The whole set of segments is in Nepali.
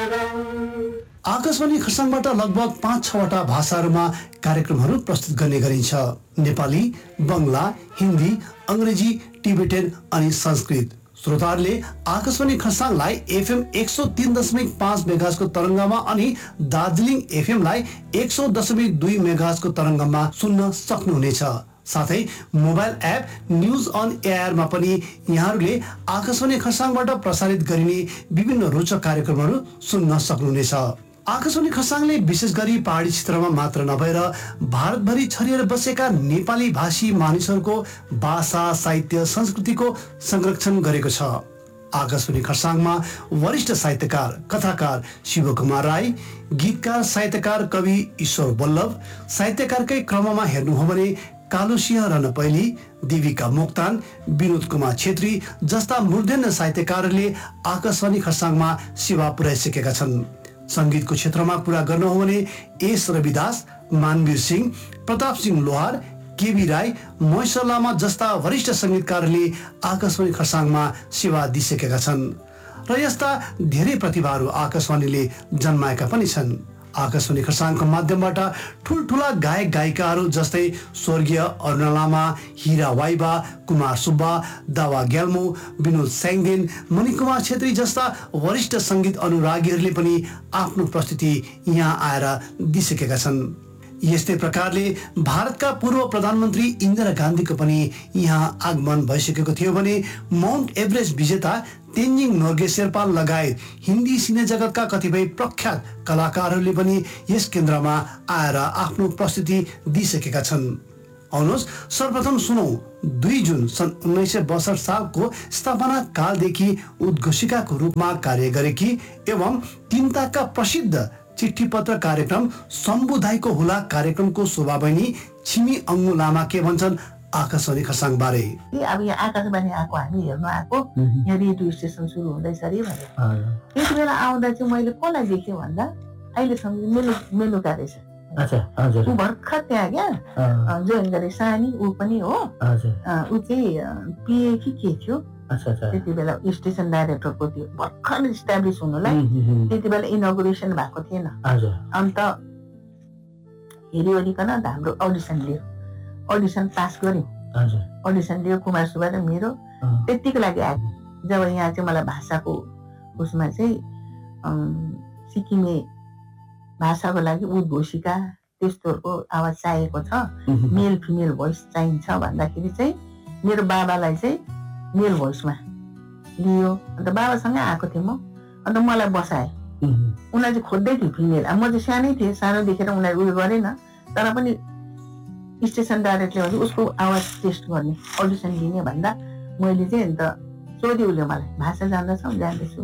आकाशवाणी खरसाङबाट लगभग 5-6वटा भाषाहरूमा कार्यक्रमहरू प्रस्तुत गर्ने गरिन्छ। नेपाली, बङ्गला, हिन्दी, अङ्ग्रेजी, टिबेटन अनि संस्कृत। श्रोताहरूले आकाशवाणी खरसाङलाई FM 103.5 मेगाहर्जको तरङ्गमा अनि दार्जिलिङ FM लाई 100.2 मेगाहर्जको तरङ्गमा सुन्न सक्नुहुनेछ। साथै मोबाइल एप न्यूज अन एयरमा पनि यहाँहरूले आकाशवाणी खरसाङबाट प्रसारित गरिने विभिन्न रोचक कार्यक्रमहरू सुन्न सक्नुहुनेछ। आकाशवाणी खरसाङले विशेष गरी पहाडी क्षेत्रमा मात्र नभएर भारतभरि छरिएर बसेका नेपाली भाषी मानिसहरूको भाषा, साहित्य, संस्कृतिको संरक्षण गरेको छ। आकाशवाणी खरसाङमा वरिष्ठ साहित्यकार, कथाकार शिवकुमार राई, गीतकार, साहित्यकार कवि ईश्वर वल्लभ, साहित्यकारकै क्रममा हेर्नु हो भने कालुसिंह रणपैली, देविका मोक्तान, विनोद कुमार छेत्री जस्ता मूर्धन्य साहित्यकारहरूले आकाशवाणी खरसाङमा सेवा पुर्याइसकेका छन्। संगीतको क्षेत्रमा कुरा गर्नु हो भने एस रविदास, मानवीर सिंह, प्रताप सिंह लोहार, केबी राई, महेश्वर लामा जस्ता वरिष्ठ संगीतकारहरूले आकाशवाणी खरसाङमा सेवा दिइसकेका छन् र यस्ता धेरै प्रतिभाहरू आकाशवाणीले जन्माएका पनि छन्। आकाशवाणी खरसाङको माध्यमबाट ठुलठुला गायक गायिकाहरू जस्तै स्वर्गीय अरुणा लामा, हिरा वाइबा, कुमार सुब्बा, दावा ग्याल्मो, विनोद स्याङदेन, मणिकुमार छेत्री जस्ता वरिष्ठ संगीत अनुरागीहरूले पनि आफ्नो प्रस्तुति यहाँ आएर दिइसकेका छन्। यस्तै प्रकारले भारतका पूर्व प्रधानमन्त्री इन्दिरा गान्धीको पनि यहाँ आगमन भइसकेको थियो भने माउन्ट एभरेस्ट विजेता तेन्जिङ नोर्गे शेर्पा लगायत हिन्दी सिने जगतका कतिपय प्रख्यात कलाकारहरूले पनि यस केन्द्रमा आएर आफ्नो प्रस्तुति दिइसकेका छन्। आउनुहोस् सर्वप्रथम सुनौ 2 जुन सन् 1962 सालको स्थापना कालदेखि उद्घोषिकाको रूपमा कार्य गरेकी एवं तिनताका प्रसिद्ध चिठी पत्र कार्यक्रम सम्बुधाईको हुला कार्यक्रमको शोभा बहिनी छिमी अङ्गु लामा के भन्छन् आकाशवाणी खरसाङ बारे। अब यहाँ आकाशवाणी आएको, हामी हेर्नु आएको, यहाँ रेडियो स्टेसन सुरु हुँदैछ अरे भनेर त्यति बेला आउँदा चाहिँ मैले कसलाई देखेँ भन्दा अहिलेसम्म मेलुका रहेछ। ऊ भर्खर त्यहाँ क्या जोइन गरे, सानी ऊ पनि हो। ऊ चाहिँ पिए कि के थियो त्यति बेला स्टेसन डाइरेक्टरको त्यो भर्खर इस्टाब्लिस हुनुलाई त्यति बेला इनोग्रेसन भएको थिएन। अन्त हेरिवरिकन हाम्रो अडिसन पास गर्यो। अडिसन लियो कुमार सुब्बा र मेरो त्यतिको लागि आएको। जब यहाँ चाहिँ मलाई भाषाको उसमा चाहिँ सिक्किमे भाषाको लागि उद्घोषिका त्यस्तोहरूको आवाज चाहिएको छ, मेल फिमेल भोइस चाहिन्छ भन्दाखेरि चाहिँ मेरो बाबालाई चाहिँ मेल भोइसमा लियो। अन्त बाबासँगै आएको थिएँ म। अन्त मलाई बसाए। उनीहरू चाहिँ खोज्दै थियो फिमेल। अब म चाहिँ सानै थिएँ, सानो देखेर उनीहरू उयो गरेन। तर पनि स्टेसन डाइरेक्टरले भने उसको आवाज टेस्ट गर्ने, अडिसन लिने भन्दा मैले चाहिँ अन्त सोध्यो उसले मलाई, भाषा जान्दछौ? जान्दछु।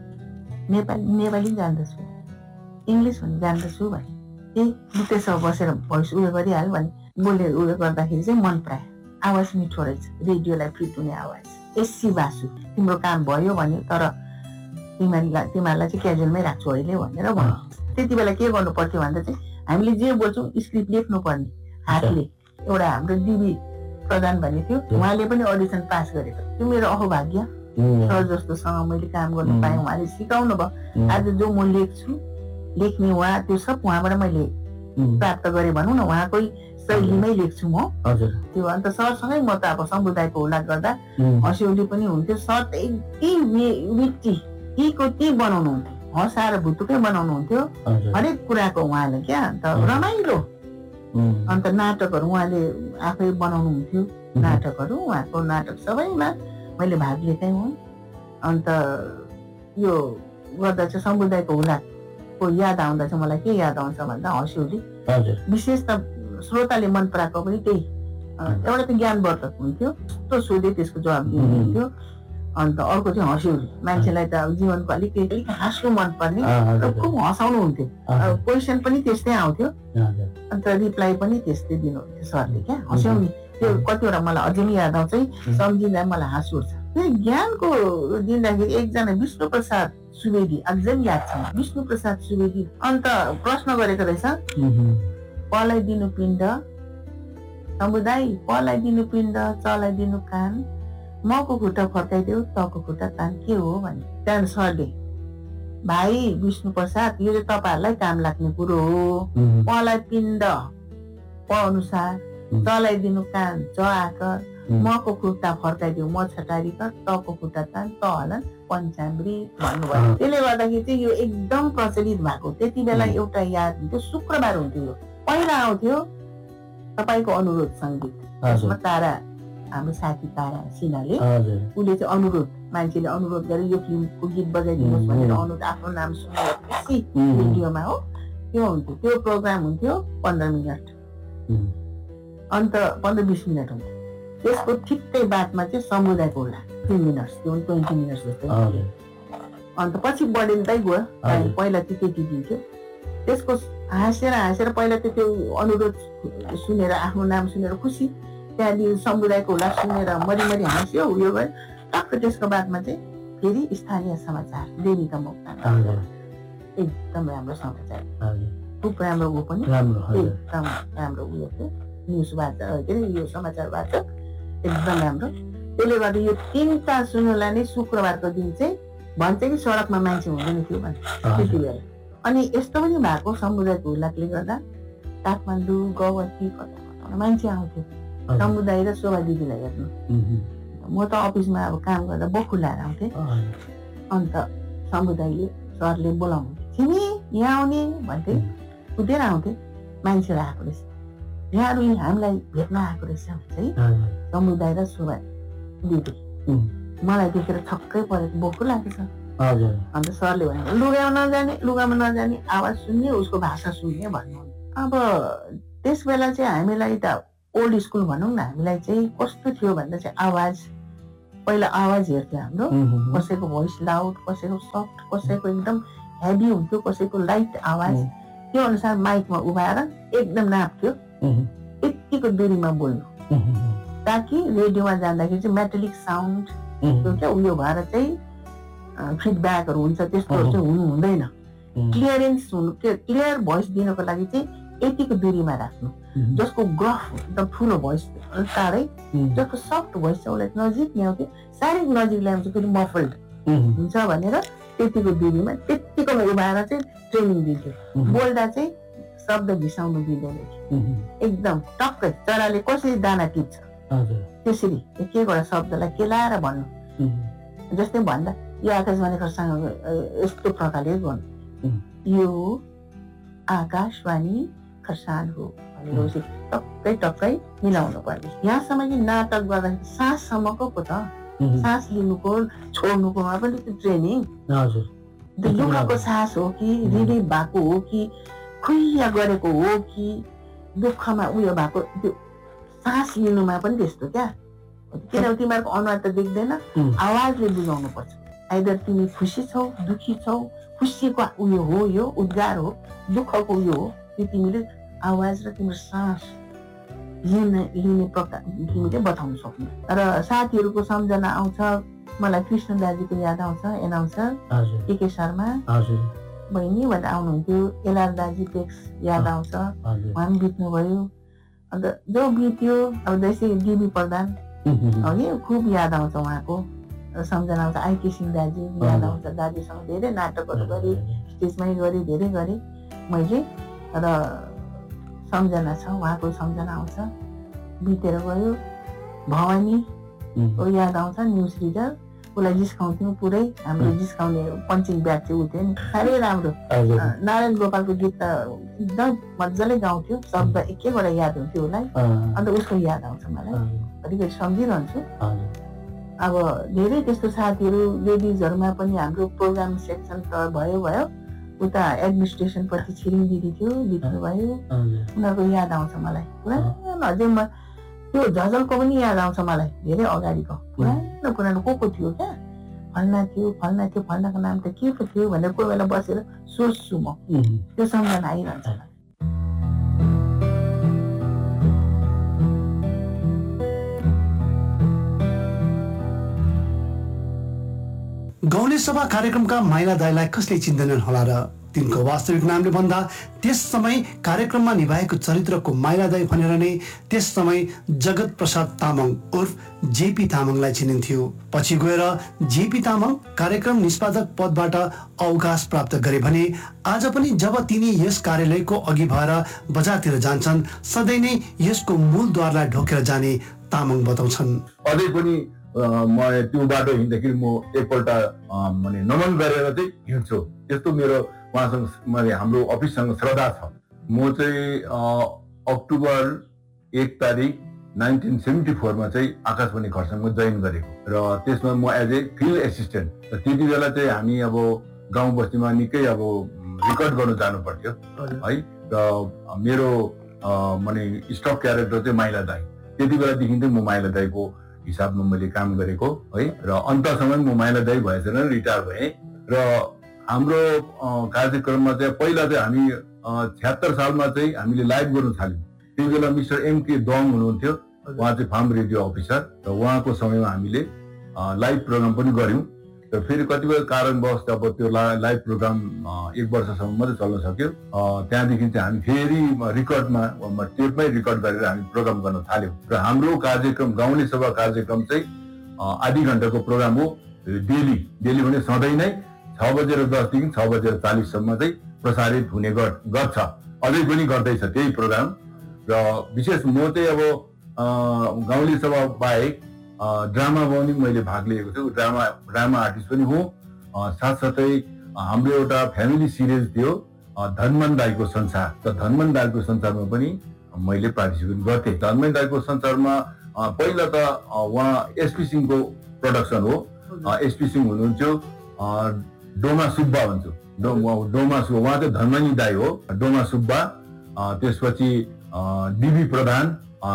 नेपाली जान्दछु, इङ्ग्लिस पनि जान्दछु भने त्यसो बसेर भोइस उयो गरिहाल्यो भने बोलेर उयो गर्दाखेरि चाहिँ मन परायो। आवाज मिठो रहेछ, रेडियोलाई फिट हुने आवाज। एससी बासु तिम्रो काम भयो भन्यो, तर तिमीहरूलाई चाहिँ क्याजुअलमै राख्छु अहिले भनेर भन्यो। त्यति बेला के गर्नु पर्थ्यो भन्दा चाहिँ हामीले जे बोल्छौँ स्क्रिप्ट लेख्नु पर्ने हातले। एउटा हाम्रो डिबी प्रधान भन्ने थियो, उहाँले पनि अडिसन पास गरेको। त्यो मेरो अहोभाग्य। सर जस्तोसँग मैले काम गर्नु पाएँ, उहाँले सिकाउनु भयो। आज जो म लेख्ने उहाँ त्यो सब उहाँबाट मैले प्राप्त गरेँ भनौँ न, उहाँकै शैलीमै लेख्छु म त्यो। अन्त सरसँगै म त अब सम्बुदायको हुला गर्दा हँस्यौली पनि हुन्थ्यो। सर त यति मिठी तीको ती बनाउनु हुन्थ्यो, हँसाएर भुतुकै बनाउनु हुन्थ्यो हरेक कुराको उहाँले क्या। अन्त रमाइलो। अन्त नाटकहरू उहाँले आफै बनाउनु हुन्थ्यो। नाटकहरू उहाँको नाटक सबैमा मैले भाग लिएकै हुँ। अन्त यो गर्दा चाहिँ सम्बुदायको हुलाको याद आउँदा चाहिँ मलाई के याद आउँछ भन्दा हँस्यौली। विशेष त श्रोताले मन पराएको पनि त्यही एउटा त ज्ञानवर्धक हुन्थ्यो, कस्तो सोधे त्यसको जवाब दिनुहुन्थ्यो। अन्त अर्को चाहिँ हँस्यौली, मान्छेलाई त जीवनको अलिक हाँस्नु मनपर्ने र खुब हँसाउनु हुन्थ्यो। क्वेसन पनि त्यस्तै आउँथ्यो, अन्त रिप्लाई पनि त्यस्तै दिनुहुन्थ्यो सरले क्या। हँस्यौली त्यो कतिवटा मलाई अझै पनि याद आउँछ, सम्झिँदा मलाई हाँस उठ्छ। त्यो ज्ञानको दिँदाखेरि एकजना विष्णु प्रसाद सुवेदी अझै याद छ, विष्णु प्रसाद सुवेदी। अन्त प्रश्न गरेको रहेछ, पलाई दिनु पिण्ड समुदाय, पलाई दिनु पिण्ड चलाई दिनु कान, मको खुट्टा फर्काइदेऊ तको खुट्टा तान के हो भने। त्यहाँदेखि सरले भाइ विष्णु प्रसाद यो चाहिँ तपाईँहरूलाई काम लाग्ने कुरो हो। मलाई पिण्ड प अनुसार चलाइदिनु कान च आकर मको खुट्टा फर्काइदियो म छटारी कर तको खुट्टा तान त हलन पञ्चामृत भन्नुभयो। त्यसले गर्दाखेरि चाहिँ यो एकदम प्रचलित भएको। त्यति बेला एउटा याद हुन्थ्यो, शुक्रबार हुन्थ्यो। यो पहिला आउँथ्यो तपाईँको अनुरोध सङ्गीत, त्यसमा तारा हाम्रो साथी तारा सिन्हाले उसले चाहिँ अनुरोध, मान्छेले अनुरोध गरे यो फिल्मको गीत बजाइदिनुहोस् भनेर अनुरोध आफ्नो नाम सुनेर खुसी रेडियोमा हो त्यो हुन्थ्यो। त्यो प्रोग्राम हुन्थ्यो 15 मिनट, अन्त 15-20 मिनट हुन्थ्यो। त्यसको ठिक्कै बादमा चाहिँ समुदायको होला 3 मिनट, त्यो 20 मिनट जस्तो। अन्त पछि बढिँदै गयो, पहिला चाहिँ त्यति दिन्थ्यो। त्यसको हाँसेर पहिला त त्यो अनुरोध सुनेर आफ्नो नाम सुनेर खुसी, त्यहाँदेखि समुदायको होला सुनेर मरिमरि हाँस्यो उयो भयो। टक्क त्यसको बादमा चाहिँ फेरि स्थानीय समाचार देवीका मुक्ता, एकदम राम्रो समाचार, खुब राम्रो ऊ पनि, एकदम राम्रो उयो थियो। न्युज वाचक के अरे यो समाचार वाचक एकदम राम्रो। त्यसले गर्दा यो 3टा सुन्नुलाई नै शुक्रबारको दिन चाहिँ भन्छ कि सडकमा मान्छे हुँदैन थियो भने त्यति बेला। अनि यस्तो पनि भएको समुदायको हुलाकले गर्दा काठमाडौँ गौहटी कता मान्छे आउँथ्यो समुदाय र शोभा दिदीलाई हेर्नु। म त अफिसमा अब काम गर्दा बखुलाएर आउँथेँ। अन्त समुदायले सरले बोलाउनु छिमी यहाँ आउने भन्थे, कुदेर आउँथे, मान्छेहरू आएको रहेछ, यहाँहरू हामीलाई भेट्न आएको रहेछ है समुदाय र शोभा दिदी। मलाई देखेर छक्कै परेको बोक्नु लागेको छ। अन्त सरले भन्यो लुगामा नजाने आवाज सुन्ने उसको भाषा सुन्ने भन्नु। अब त्यस बेला चाहिँ हामीलाई त ओल्ड स्कुल भनौँ न, हामीलाई चाहिँ कस्तो थियो भन्दा चाहिँ आवाज, पहिला आवाज हेर्थ्यो हाम्रो, कसैको भोइस लाउड, कसैको सफ्ट, कसैको एकदम हेभी हुन्थ्यो, कसैको लाइट आवाज। त्यो अनुसार माइकमा उभाएर एकदम नाप्थ्यो, यतिको दूरीमा बोल्नु, ताकि रेडियोमा जाँदाखेरि चाहिँ मेटालिक साउन्ड क्या उयो भएर चाहिँ फिडब्याकहरू हुन्छ, त्यस्तोहरू चाहिँ हुनु हुँदैन। क्लियरेन्स हुनु, क्लियर भोइस दिनको लागि चाहिँ यतिको दूरीमा राख्नु। जसको ग्रफ एकदम ठुलो भोइस टाढै, जसको सफ्ट भोइस चाहिँ उसलाई नजिक ल्याउँथ्यो, साह्रै नजिक ल्याउँछ फेरि मफल्ड हुन्छ भनेर त्यतिको दूरीमा त्यतिकोमा उभाएर चाहिँ ट्रेनिङ दिन्थ्यो। बोल्दा चाहिँ शब्द घिसाउनु दिँदैन थियो, एकदम टक्कै चराले कसरी दाना टिप्छ त्यसरी एक एकवटा शब्दलाई केलाएर भन्नु। जस्तै भन्दा यो आकाशवाणी खरसाङ यस्तो प्रकारले गर्नु, यो आकाशवाणी खरसाङ हो भनेर टक्कै मिलाउनु पर्ने। यहाँसम्म कि नाटक गर्दाखेरि साससम्मको पो त, सास लिनुको छोड्नुकोमा पनि त्यो ट्रेनिङ। त्यो दुःखको सास हो कि हृदय भएको हो कि खुइया गरेको हो कि दुःखमा उयो भएको, त्यो सास लिनुमा पनि त्यस्तो क्या। किनभने तिमीहरूको अनुहार त देख्दैन, आवाजले बुझाउनु पर्छ। आइदर तिमी खुसी छौ, दुखी छौ, खुसीको उयो हो, यो उद्गार हो, दुःखको उयो हो, त्यो तिमीले आवाज र तिम्रो सास लिने प्रकार तिमीले बताउन सक्नु। र साथीहरूको सम्झना आउँछ, मलाई कृष्ण दाजुको याद आउँछ, एनाउन्सर के शर्मा बहिनी भनेर आउनुहुन्थ्यो, एलआर दाजु टेक्स याद आउँछ, उहाँ पनि बित्नुभयो। अन्त जो बित्यो अब जस्तै डिबी प्रधान है, खुब याद आउँछ उहाँको सम्झना आउँछ। आइके सिंह दाजु याद आउँछ, दाजुसँग धेरै नाटकहरू गरेँ, स्टेजमै गरेँ, धेरै गरेँ मैले, र सम्झना छ, उहाँको सम्झना आउँछ। बितेर गयो भवानी याद आउँछ, न्युज रिडर, उसलाई जिस्काउँथ्यौँ पुरै, हाम्रो जिस्काउने पञ्चिङ ब्याग चाहिँ ऊ थियो नि, साह्रै राम्रो। नारायण गोपालको गीत त एकदम मजाले गाउँथ्यो, शब्द एक एकवटा याद हुन्थ्यो उसलाई, अन्त उसको याद आउँछ मलाई, घरिघरि सम्झिरहन्छु। अब धेरै त्यस्तो साथीहरू लेडिजहरूमा पनि हाम्रो प्रोग्राम सेक्सन त भयो, उता एडमिनिस्ट्रेसनपछि छिरिङ दिदी थियो, बित्नुभयो, उनीहरूको याद आउँछ मलाई पुरानो। अझै म त्यो झझलको पनि याद आउँछ मलाई, धेरै अगाडिको पुरानो को थियो क्या, फल्ना थियो, फल्नाको नाम त के पो थियो भनेर कोही बेला बसेर सोच्छु म, त्यो सम्झना आइरहन्छ। गाउँले सभा कार्यक्रमका माइला दाइलाई कसले चिन्दैनन् होला र। तिनको वास्तविक नामले भन्दा त्यस समय कार्यक्रममा निभाएको चरित्रको माइलादाई भनेर नै त्यस समय जगत प्रसाद तामाङ उर्फ जेपी तामाङलाई चिनिन्थ्यो। पछि गएर जेपी तामाङ कार्यक्रम निष्पादक पदबाट अवकाश प्राप्त गरे भने आज पनि जब तिनी यस कार्यालयको अघि भएर बजारतिर जान्छन् सधैँ नै यसको मूल द्वारलाई ढोकेर जाने तामाङ बताउँछन्। अझै पनि म त्यो बाटो हिँड्दाखेरि म एकपल्ट माने नमन गरेर चाहिँ हिँड्छु। त्यस्तो मेरो उहाँसँग मैले हाम्रो अफिससँग श्रद्धा छ। म चाहिँ अक्टोबर 1 तारिक 1974 मा चाहिँ आकाशवाणी खरसाङमा जोइन गरेको र त्यसमा म एज ए फिल्ड एसिस्टेन्ट। त्यति बेला चाहिँ हामी अब गाउँ बस्तीमा निकै अब रेकर्ड गर्नु जानु पर्थ्यो है। र मेरो माने स्टक क्यारेक्टर चाहिँ माइला दाई। त्यति बेलादेखि चाहिँ म माइला दाईको हिसाबमा मैले काम गरेको है र अन्तसम्म म माइला दाई भएसम्म रिटायर भएँ। र हाम्रो कार्यक्रममा चाहिँ पहिला चाहिँ हामी 76 सालमा चाहिँ हामीले लाइभ गर्नु थाल्यौँ। त्यति बेला मिस्टर एमके दोङ हुनुहुन्थ्यो, उहाँ चाहिँ फार्म रेडियो अफिसर र उहाँको समयमा हामीले लाइभ प्रोग्राम पनि गऱ्यौँ। र फेरि कतिपय कारणवश अब त्यो लाइभ प्रोग्राम 1 वर्षसम्म मात्रै चल्न सक्यो। त्यहाँदेखि चाहिँ हामी फेरि रिकर्डमा टेपमै रिकर्ड गरेर हामी प्रोग्राम गर्न थाल्यौँ। र हाम्रो कार्यक्रम गाउँले सभा कार्यक्रम चाहिँ आधी घण्टाको प्रोग्राम हो। डेली भने सधैँ नै 6:10 देखि 6:40 सम्म चाहिँ प्रसारित हुने गर्छ। अझै पनि गर्दैछ त्यही प्रोग्राम। र विशेष म चाहिँ अब गाउँले सभा बाहेक ड्रामामा पनि मैले भाग लिएको छु। ड्रामा आर्टिस्ट पनि हुँ। साथसाथै हाम्रो एउटा फ्यामिली सिरिज थियो धनमान दाईको संसार। र धनमान दाईको संसारमा पनि मैले पार्टिसिपेट गर्थेँ। धनमान दाईको संसारमा पहिला त उहाँ एसपी सिंहको प्रोडक्सन हो। एसपी सिंह हुनुहुन्थ्यो, डोमा सुब्बा हुन्थ्यो। डोमा सुब्बा उहाँ चाहिँ धनमनी दाई हो, डोमा सुब्बा। त्यसपछि डीबी प्रधान,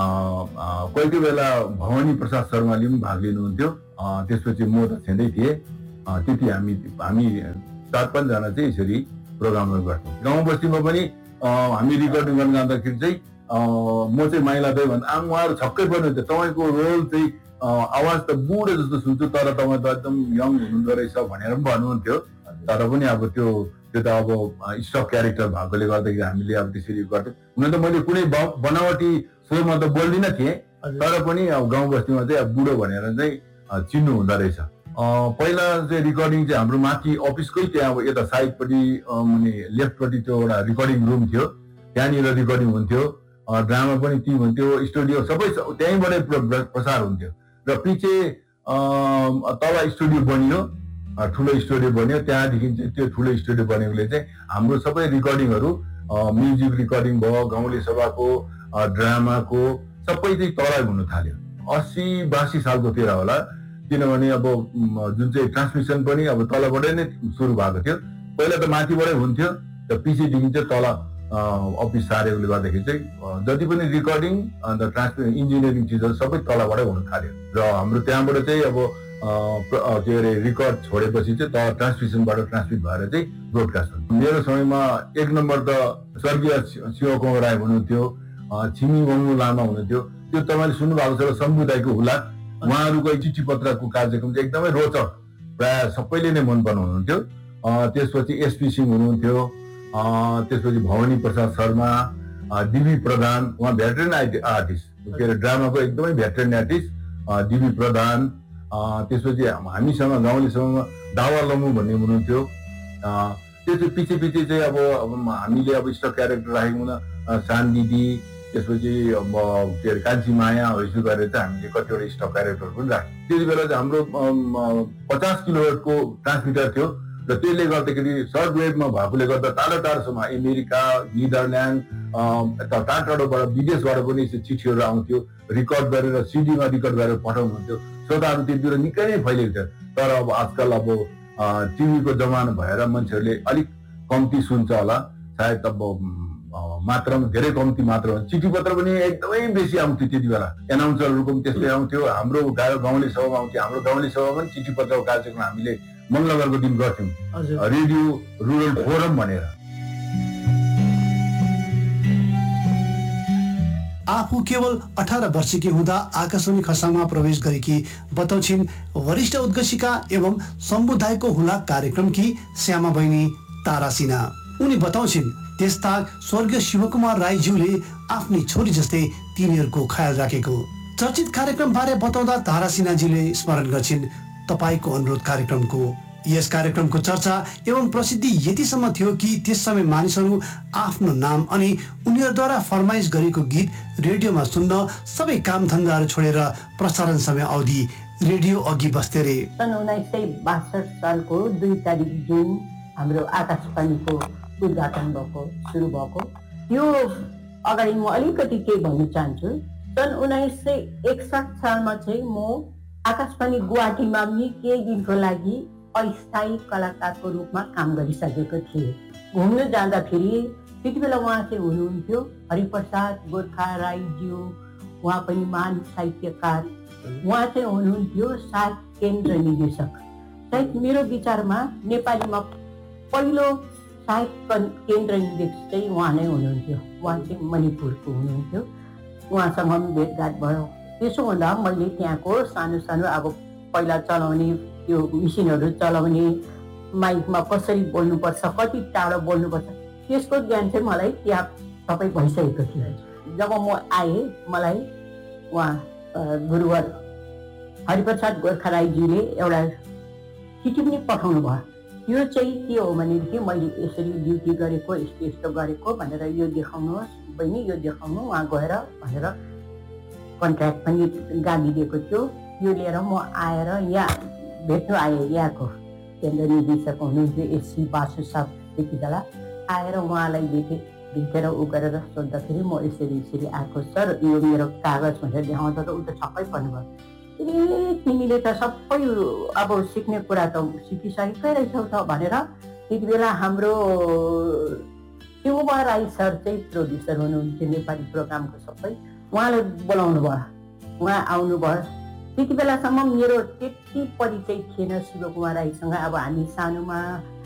कोही बेला भवानी प्रसाद शर्माले पनि भाग लिनुहुन्थ्यो। त्यसपछि म त छँदै थिएँ। त्यति हामी 4-5 जना चाहिँ यसरी प्रोग्रामहरू गर्थ्यौँ। गाउँ बस्तीमा पनि हामी रिकर्डिङ गर्न जाँदाखेरि चाहिँ म चाहिँ माइला दाई भन्दा उहाँहरू छक्कै पर्नुहुन्थ्यो। तपाईँको रोल चाहिँ आवाज त बुढो जस्तो सुन्छु तर तपाईँ त एकदम यङ हुनुहुँदो रहेछ भनेर पनि भन्नुहुन्थ्यो। तर पनि अब त्यो त अब स्टक क्यारेक्टर भएकोले गर्दाखेरि हामीले अब त्यसरी गर्थ्यौँ। हुन त मैले कुनै बनावटी स्वरमा त बोल्दिनँ थिएँ, तर पनि अब गाउँ बस्तीमा चाहिँ अब बुढो भनेर चाहिँ चिन्नु हुँदो रहेछ। पहिला चाहिँ रिकर्डिङ चाहिँ हाम्रो माथि अफिसकै त्यहाँ अब यता साइडपट्टि लेफ्टपट्टि त्यो एउटा रिकर्डिङ रुम थियो, त्यहाँनिर रिकर्डिङ हुन्थ्यो। ड्रामा पनि त्यही हुन्थ्यो, स्टुडियो सबै त्यहीँबाटै प्रसार हुन्थ्यो। र पछि तल स्टुडियो बनियो, ठुलो स्टुडियो बन्यो। त्यहाँदेखि चाहिँ त्यो ठुलो स्टुडियो बनेकोले चाहिँ हाम्रो सबै रिकर्डिङहरू म्युजिक रिकर्डिङ भयो, गाउँले सभाको, ड्रामाको सबै चाहिँ तल हुन थाल्यो। 80-82 सालको तिर होला। किनभने अब जुन चाहिँ ट्रान्समिसन पनि अब तलबाटै नै सुरु भएको थियो। पहिला त माथिबाटै हुन्थ्यो, र पछिदेखि चाहिँ तल अफिस सारेकोले गर्दाखेरि चाहिँ जति पनि रिकर्डिङ अन्त ट्रान्समिसन इन्जिनियरिङ चिजहरू सबै तलबाटै हुन थाल्यो। र हाम्रो त्यहाँबाट चाहिँ अब के अरे रिकर्ड छोडेपछि चाहिँ तल ट्रान्समिसनबाट ट्रान्समिट भएर चाहिँ ब्रोडकास्ट हुन्छ। मेरो समयमा 1 नम्बर त स्वर्गीय शिवकुमार राई हुनुहुन्थ्यो, छिमी बङ्गु लामा हुनुहुन्थ्यो। त्यो तपाईँले सुन्नुभएको छ शम्भु दाईको हुला। उहाँहरूको चिठी पत्रको कार्यक्रम चाहिँ एकदमै रोचक, प्राय सबैले नै मन पराउनुहुन्थ्यो। त्यसपछि एसपी सिंह हुनुहुन्थ्यो, त्यसपछि भवानी प्रसाद शर्मा, डीबी प्रधान, उहाँ भेटरेन आर्टिस्ट, के अरे ड्रामाको एकदमै भेटरेन आर्टिस्ट डीबी प्रधान। त्यसपछि हामीसँग गाउँले समयमा दावा लम्बु भन्ने हुनुहुन्थ्यो। त्यसपछि पछि चाहिँ अब हामीले अब स्टक क्यारेक्टर राखेको हुँदा सान दिदी, त्यसपछि अब के अरे कान्छी माया यसो गरेर चाहिँ हामीले कतिवटा स्टक क्यारेक्टर पनि राख्यौँ। त्यति बेला चाहिँ हाम्रो 50 किलोवाटको ट्रान्समिटर थियो र त्यसले गर्दाखेरि सर्ट वेभमा भएकोले गर्दा टाढो टाढोसम्म अमेरिका, निदरल्यान्ड, टाढोबाट विदेशबाट पनि चिठीहरू आउँथ्यो, रिकर्ड गरेर सिडीमा रिकर्ड गरेर पठाउनुहुन्थ्यो। श्रोताहरू त्यति बेला निकै नै फैलिएको थियो। तर अब आजकल अब टिभीको जमाना भएर मान्छेहरूले अलिक कम्ती सुन्छ होला, सायद अब मात्रामा धेरै कम्ती मात्रामा। चिठी पत्र पनि एकदमै बेसी आउँथ्यो त्यति बेला, एनाउन्सरहरूको पनि त्यस्तै आउँथ्यो। हाम्रो गाउँले सभामा आउँथ्यो। हाम्रो गाउँले सभामा पनि चिठी पत्रको कार्यक्रम हामीले मङ्गलबारको दिन गर्थ्यौँ, रेडियो रुरल फोरम भनेर। आफू केवल 18 वर्षकी हुँदा आकाशवाणी खरसाङमा प्रवेश गरेकी बताउँछिन् वरिष्ठ उद्घोषिका एवं शम्भु दाईको हुला कार्यक्रमकी श्यामा बहिनी तारा सिन्हा। उनी बताउँछिन् त्यसताक स्वर्गीय शिवकुमार राईज्यूले आफ्नै छोरी जस्तै तिनीहरूको ख्याल राखेको। चर्चित कार्यक्रम बारे बताउँदा तारा सिन्हाजीले स्मरण गर्छिन् तपाईको अनुरोध कार्यक्रमको। यस कार्यक्रमको चर्चा एवं प्रसिद्धि यतिसम्म थियो कि त्यस समय मानिसहरू आफ्नो नाम अनि उनीहरूद्वारा फरमाइस गरेको गीत रेडियोमा सुन्न सबै कामधन्दाहरू छोडेर प्रसारण समय अवधि रेडियो अघि बस्थे रे। सन् 1962 सालको 2 तारिक जुन हाम्रो आकाशवाणीको उद्घाटन भएको सुरु भएको। यो अगाडि म अलिकति केही भन्न चाहन्छु। सन् 1961 सालमा चाहिँ म आकाशवाणी गुवाहाटीमा केही दिनको लागि अस्थायी कलाकारको रूपमा काम गरिसकेको थिएँ। घुम्न जाँदाखेरि त्यति बेला उहाँ चाहिँ हुनुहुन्थ्यो हरिप्रसाद गोर्खा राईज्यू, उहाँ पनि महान साहित्यकार, उहाँ चाहिँ हुनुहुन्थ्यो साहित्य केन्द्र निर्देशक। सायद मेरो विचारमा नेपालीमा पहिलो साहित्य केन्द्र निर्देशक चाहिँ उहाँ नै हुनुहुन्थ्यो। उहाँ चाहिँ मणिपुरको हुनुहुन्थ्यो। उहाँसँग पनि भेटघाट भयो। त्यसो हुँदा मैले त्यहाँको सानो सानो अब पहिला चलाउने त्यो मिसिनहरू चलाउने, माइकमा कसरी बोल्नुपर्छ, कति टाढो बोल्नुपर्छ, त्यसको ज्ञान चाहिँ मलाई त्यहाँ सबै भइसकेको थियो। जब म आएँ मलाई उहाँ गुरुवर हरिप्रसाद गोर्खा राईजीले एउटा चिठी पनि पठाउनु भयो। यो चाहिँ के हो भनेदेखि मैले यसरी ड्युटी गरेको, यस्तो यस्तो गरेको भनेर यो देखाउनुहोस् बहिनी, यो देखाउनु उहाँ गएर भनेर कन्ट्र्याक्ट पनि गागिदिएको थियो। यो लिएर म आएर यहाँ भेट्नु आएँ। यहाँको केन्द्र निर्देशक हुनुहुन्थ्यो एससी बासु साहब। त्यति बेला आएर उहाँलाई भेटेर उ गरेर सोद्धाखेरि म यसरी आएको सर, यो मेरो कागज भनेर देखाउँदा त उ त छक्कै पर्नुभयो। ए तिमीले त सबै अब सिक्ने कुरा त सिकिसकेकै रहेछौ त भनेर। त्यति बेला हाम्रो शिवकुमार राई सर चाहिँ प्रोड्युसर हुनुहुन्थ्यो नेपाली प्रोग्रामको सबै, उहाँलाई बोलाउनु भयो। उहाँ आउनुभयो। त्यति बेलासम्म मेरो त्यति परिचय थिएन शिवकुमार राईसँग। अब हामी सानोमा